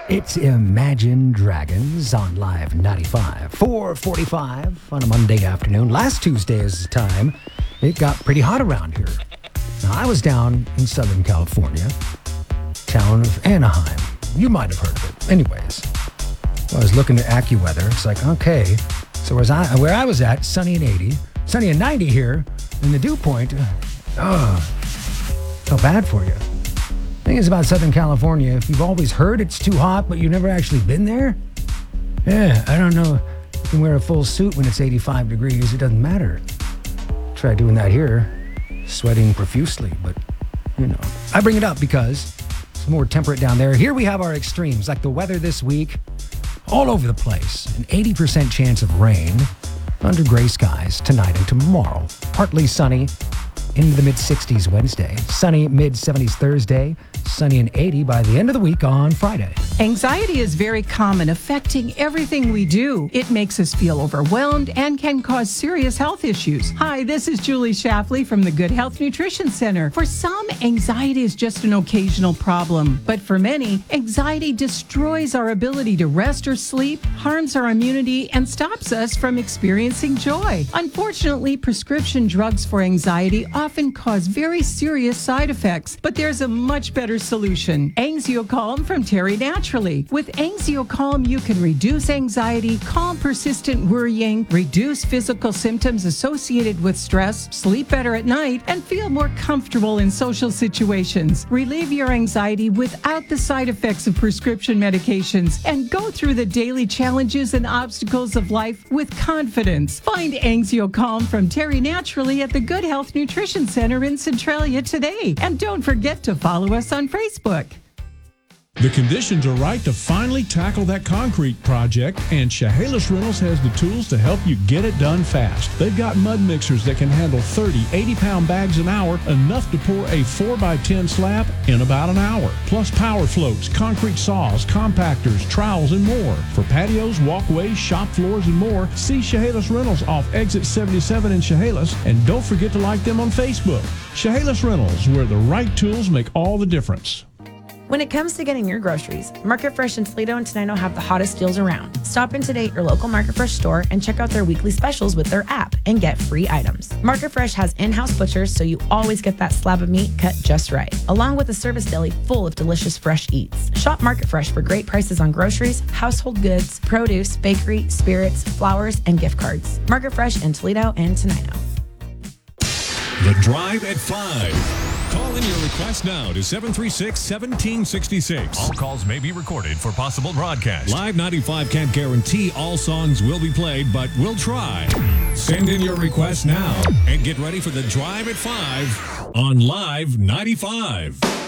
It's Imagine Dragons on Live 95, 4:45 on a Monday afternoon. Last Tuesday is the time it got pretty hot around here. Now, I was down in Southern California, town of Anaheim. You might have heard of it. Anyways, I was looking at AccuWeather. It's like, okay, so where I was at, sunny and 80, sunny and 90 here, and the dew point, felt bad for you. Thing is about Southern California, if you've always heard it's too hot, but you've never actually been there, I don't know. You can wear a full suit when it's 85 degrees. It doesn't matter. Try doing that here, sweating profusely, but, I bring it up because it's more temperate down there. Here we have our extremes, like the weather this week, all over the place. An 80% chance of rain under gray skies tonight and tomorrow. Partly sunny into the mid-60s Wednesday, sunny mid-70s Thursday, sunny and 80 by the end of the week on Friday. Anxiety is very common, affecting everything we do. It makes us feel overwhelmed and can cause serious health issues. Hi, this is Julie Shafley from the Good Health Nutrition Center. For some, anxiety is just an occasional problem. But for many, anxiety destroys our ability to rest or sleep, harms our immunity, and stops us from experiencing joy. Unfortunately, prescription drugs for anxiety often cause very serious side effects, but there's a much better solution. Angziocalm from Terry Naturally. With Angziocalm, you can reduce anxiety, calm persistent worrying, reduce physical symptoms associated with stress, sleep better at night, and feel more comfortable in social situations. Relieve your anxiety without the side effects of prescription medications and go through the daily challenges and obstacles of life with confidence. Find Angziocalm from Terry Naturally at the Good Health Nutrition Center in Centralia today. And don't forget to follow us on Facebook. The conditions are right to finally tackle that concrete project, and Chehalis Rentals has the tools to help you get it done fast. They've got mud mixers that can handle 30, 80-pound bags an hour, enough to pour a 4x10 slab in about an hour. Plus power floats, concrete saws, compactors, trowels, and more. For patios, walkways, shop floors, and more, see Chehalis Rentals off Exit 77 in Chehalis, and don't forget to like them on Facebook. Chehalis Rentals, where the right tools make all the difference. When it comes to getting your groceries, Market Fresh in Toledo and Tenino have the hottest deals around. Stop in today at your local Market Fresh store and check out their weekly specials with their app and get free items. Market Fresh has in-house butchers, so you always get that slab of meat cut just right, along with a service deli full of delicious fresh eats. Shop Market Fresh for great prices on groceries, household goods, produce, bakery, spirits, flowers, and gift cards. Market Fresh in Toledo and Tenino. The Drive at 5. Call in your request now to 736-1766. All calls may be recorded for possible broadcast. Live 95 can't guarantee all songs will be played, but we'll try. Send in your request now and get ready for the Drive at 5 on Live 95.